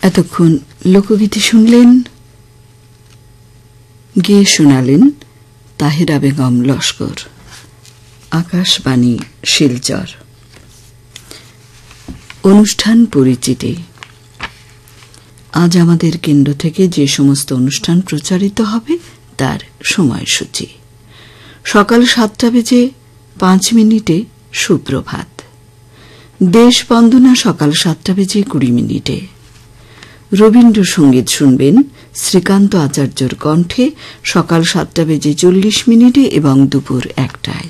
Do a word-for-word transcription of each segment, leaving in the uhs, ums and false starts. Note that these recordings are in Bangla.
এতক্ষণ লোকগীতি শুনলেন, গেয়ে শোনালেন তাহেরা বেগম লস্কর। আকাশবাণী শিলচর। অনুষ্ঠান পরিচিতি। আজ আমাদের কেন্দ্র থেকে যে সমস্ত অনুষ্ঠান প্রচারিত হবে তার সময়সূচি। সকাল সাতটা বেজে পাঁচ মিনিটে সুপ্রভাত, দেশ বন্দনা সকাল সাতটা বেজে কুড়ি মিনিটে। রবীন্দ্রসঙ্গীত শুনবেন শ্রীকান্ত আচার্যর কণ্ঠে সকাল সাতটা বেজে চল্লিশ মিনিটে এবং দুপুর একটায়।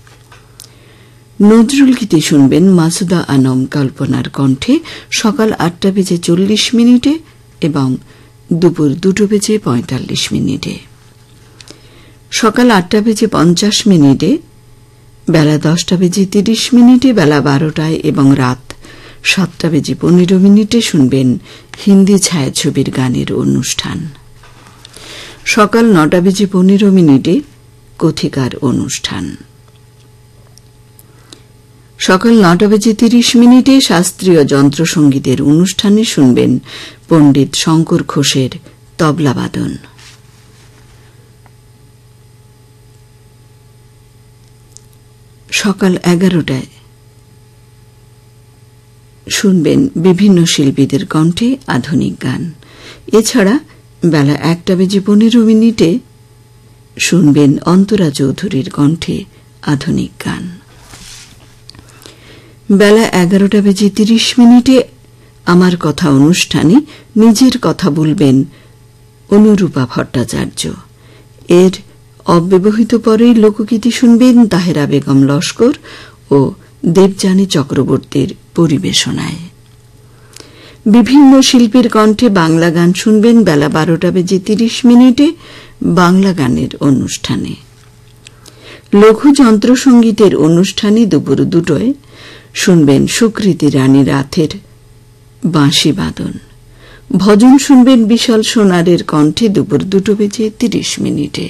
নজরুল গীতি শুনবেন মাসুদা আনম কল্পনার কণ্ঠে সকাল আটটা বেজে চল্লিশ মিনিটে এবং দুপুর দুটো বেজে পঁয়তাল্লিশ মিনিটে। সকাল আটটা বেজে পঞ্চাশ মিনিটে, বেলা দশটা বেজে তিরিশ মিনিটে, বেলা বারোটায় এবং রাত সাতটা বেজে পনেরো মিনিটে শুনবেন হিন্দি ছায়াছবির গানের অনুষ্ঠান। সকাল নটা বেজে পনেরো মিনিটে কথিকার অনুষ্ঠান। সকাল নটা বেজে তিরিশ মিনিটে শাস্ত্রীয় যন্ত্রসঙ্গীতের অনুষ্ঠানে শুনবেন পণ্ডিত শঙ্কর ঘোষের তবলাবাদন। সকাল এগারোটায় শুনবেন বিভিন্ন শিল্পীদের কণ্ঠে আধুনিক গান। এছাড়া বেলা একটা বেজে পনেরো মিনিটে শুনবেন অন্তরা চৌধুরীর কণ্ঠে আধুনিক গান। বেলা এগারোটা বেজে তিরিশ মিনিটে আমার কথা অনুষ্ঠানে নিজের কথা বলবেন অনুরূপা ভট্টাচার্য। এর অব্যবহিত পরেই লোকগীতি শুনবেন তাহেরা বেগম লস্কর ও দেবযানী চক্রবর্তীর পরিবেশনায়। বিভিন্ন শিল্পীর কণ্ঠে বাংলা গান শুনবেন বেলা বারোটা বেজে তিরিশ মিনিটে বাংলা গানের অনুষ্ঠানে। লঘু যন্ত্রসঙ্গীতের অনুষ্ঠানে দুপুর দুটোয় শুনবেন সুকৃতি রানী রাথের বাঁশি বাদন। ভজন শুনবেন বিশাল সোনারের কণ্ঠে দুপুর দুটো বেজে তিরিশ মিনিটে।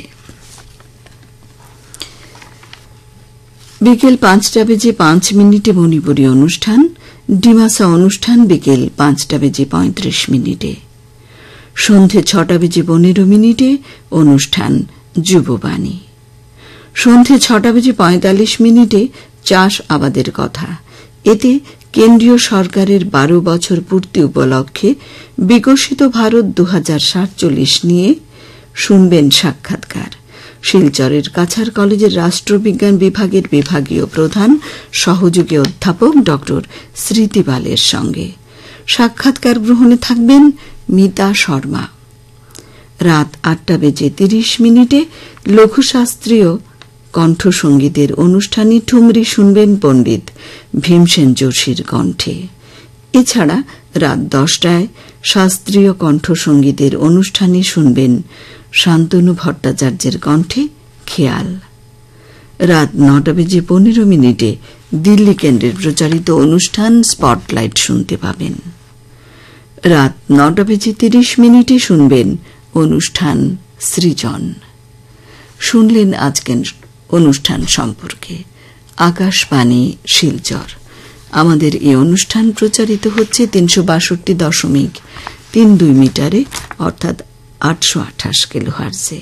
বিকেল পাঁচটা বেজে পাঁচ মিনিটে মণিপুরী অনুষ্ঠান, ডিমাসা অনুষ্ঠান বিকেল পাঁচটা বেজে পঁয়ত্রিশ মিনিটে। সন্ধে ছটা বেজে পনেরো মিনিটে অনুষ্ঠান যুববাণী। সন্ধে ছটা বেজে পঁয়তাল্লিশ মিনিটে চাষ আবাদের কথা। এতে কেন্দ্রীয় সরকারের বারো বছর পূর্তি উপলক্ষে বিকশিত ভারত দু হাজার সাতচল্লিশ নিয়ে শুনবেন সাক্ষাৎকার শিলচরের কাছাড় কলেজের রাষ্ট্রবিজ্ঞান বিভাগের বিভাগীয় প্রধান সহযোগী অধ্যাপক ড স্মৃতি পালের সঙ্গে। সাক্ষাৎকার গ্রহণে থাকবেন মিতা শর্মা। রাত আটটা বেজে তিরিশ মিনিটে লঘুশাস্ত্রীয় কণ্ঠসঙ্গীতের অনুষ্ঠানে ঠুমরি শুনবেন পণ্ডিত ভীমসেন যোশীর কণ্ঠে। এছাড়া রাত দশটায় শাস্ত্রীয় কণ্ঠসঙ্গীতের অনুষ্ঠানে শুনবেন শান্তনু ভট্টাচার্যের কণ্ঠে খেয়াল। রাত নটা বেজে পনেরো মিনিটে দিল্লি কেন্দ্রের প্রচারিত অনুষ্ঠান স্পটলাইট শুনতে পাবেন। রাত নটা বেজে তিরিশ মিনিটে শুনবেন অনুষ্ঠান সৃজন। শুনলেন আজকের অনুষ্ঠান সম্পর্কে। আকাশবাণী শিলচর। আমাদের এই অনুষ্ঠান প্রচারিত হচ্ছে তিনশো বাষট্টি দশমিক তিন দুই মিটারে, অর্থাৎ আটশো আঠাশ কিলোহার্জে।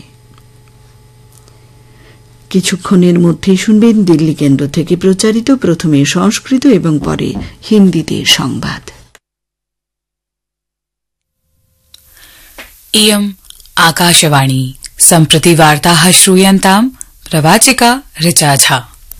কিছুক্ষণের মধ্যেই শুনবেন দিল্লি কেন্দ্র থেকে প্রচারিত প্রথমে সংস্কৃত এবং পরে হিন্দিতে সংবাদ। इयम् आकाशवाणी। सम्प्रति वार्ताः श्रूयन्ताम्। प्रवाचिका ऋचा झा।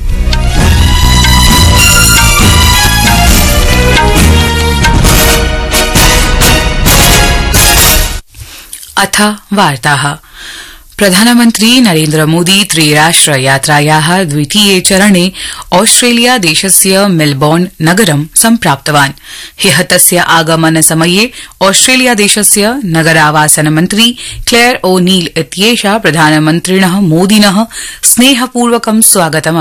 अथ वार्ताः। प्रधानमन्त्री नरेन्द्र मोदी त्रिराष्ट्र यात्रायाः द्वितीये चरणे ऑस्ट्रेलिया देशस्य मेलबोर्न नगरं सम्प्राप्तवान्। ह्यः तस्य आगमन समये ऑस्ट्रेलिया देशस्य नगरावासन मन्त्री क्लेयर ओ नील इत्येषा प्रधानमन्त्रिणः मोदिनः स्नेहपूर्वकं स्वागतम्